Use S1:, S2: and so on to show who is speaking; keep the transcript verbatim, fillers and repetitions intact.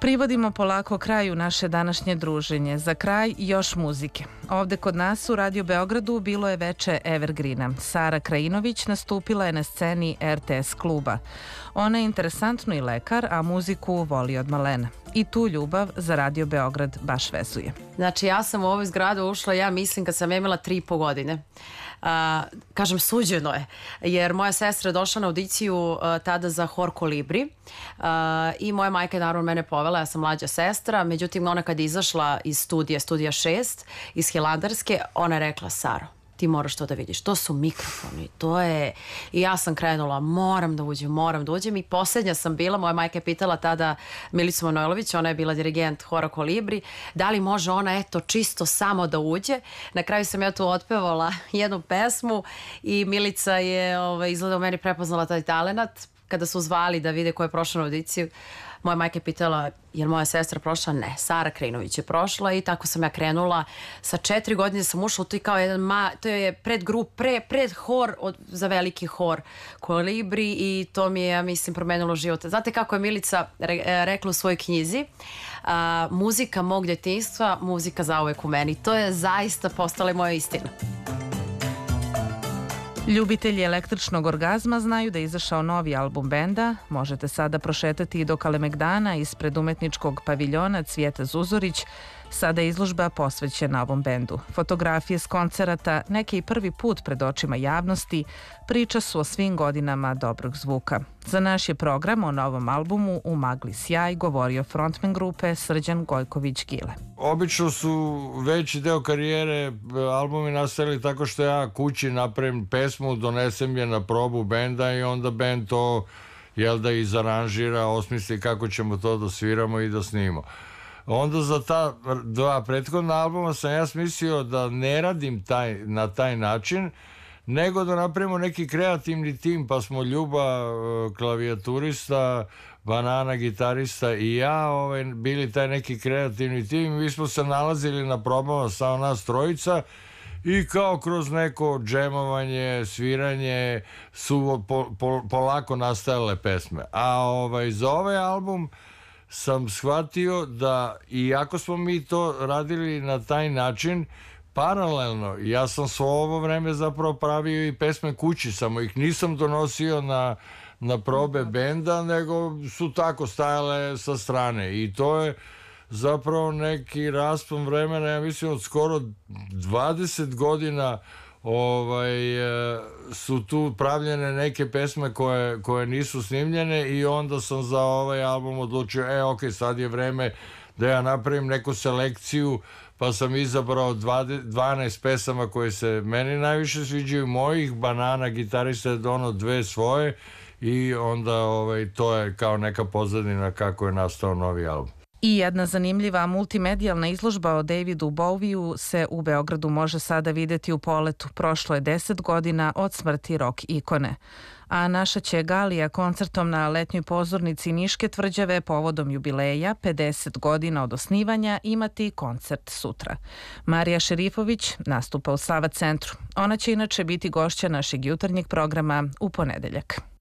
S1: Privodimo polako kraju naše današnje druženje. Za kraj još muzike. Ovde kod nas u Radio Beogradu bilo je veče Evergreena. Sara Krajinović nastupila je na sceni R T S kluba. Ona je interesantno i lekar, a muziku voli od malena. I tu ljubav za Radio Beograd baš vezuje.
S2: Znači, ja sam u ovu zgradu ušla, ja mislim, kad sam imala tri i po godine. Uh, kažem, suđeno je, jer moja sestra je došla na audiciju uh, tada za hor Kolibri uh, i moja majka je naravno mene povela, ja sam mlađa sestra, međutim ona kad je izašla iz studija, studija šest, iz Hilandarske, ona je rekla: Saro, ti moraš to da vidiš, to su mikrofoni, to je... I ja sam krenula, moram da uđem, moram da uđem i posljednja sam bila, moja majka je pitala tada Milicu Manojlović, ona je bila dirigent hora Kolibri, da li može ona, eto, čisto samo da uđe. Na kraju sam ja tu otpevala jednu pesmu i Milica je ovaj, izgleda u meni prepoznala taj talenat. Kada su zvali da vide ko je prošao na audiciju, moja majka je pitala, je li moja sestra prošla? Ne, Sara Krajinović je prošla i tako sam ja krenula. Sa četiri godine sam ušla, to je kao jedan, ma, to je pred grup, pre, pred hor, od, za veliki hor Kolibri i to mi je, ja mislim, promenilo život. Znate kako je Milica re, rekla u svojoj knjizi? A, muzika mog djetinjstva, muzika zauvek u meni. To je zaista postala moja istina.
S1: Ljubitelji električnog orgazma znaju da je izašao novi album benda. Možete sada prošetati i do Kalemegdana ispred umetničkog paviljona Cvijeta Zuzorić. Sada je izložba posvećena ovom bendu. Fotografije s koncerata, neke i prvi put pred očima javnosti, priča su o svim godinama dobrog zvuka. Za naš je program o novom albumu U magli sjaj govorio frontman grupe Srđan Gojković-Gile.
S3: Obično su veći deo karijere albumi nastali tako što ja kući napravim pesmu, donesem je na probu benda i onda bend to, jel da, izaranžira, osmisli kako ćemo to da sviramo i da snimamo. Onda za ta dva prethodna albuma sam ja smislio da ne radim taj, na taj način, nego da napravimo neki kreativni tim, pa smo Ljuba, klavijaturista, Banana, gitarista i ja ovaj, bili taj neki kreativni tim. Mi smo se nalazili na probama sa nas trojica i kao kroz neko džemovanje, sviranje su po, po, polako nastajale pesme. A ovaj, za ovaj album sam shvatio da, iako smo mi to radili na taj način, paralelno, ja sam svo ovo vreme zapravo pravio i pesme kući, samo ih nisam donosio na, na probe benda, nego su tako stajale sa strane. I to je zapravo neki raspon vremena, ja mislim od skoro dvadeset godina ovaj, su tu pravljene neke pesme koje, koje nisu snimljene i onda sam za ovaj album odlučio, e ok, sad je vreme da ja napravim neku selekciju, pa sam izabrao dvanaest pesama koje se meni najviše sviđaju, mojih, Banana, gitarista je donao dve svoje i onda ovaj, to je kao neka pozadina kako je nastao novi album.
S1: I jedna zanimljiva multimedijalna izložba o Davidu Bowieu se u Beogradu može sada videti u Poletu. Prošlo je deset godina od smrti rock ikone. A naša će Galija koncertom na letnjoj pozornici Niške tvrđave povodom jubileja, pedeset godina od osnivanja, imati koncert sutra. Marija Šerifović nastupa u Sava centru. Ona će inače biti gošća našeg jutarnjeg programa u ponedeljak.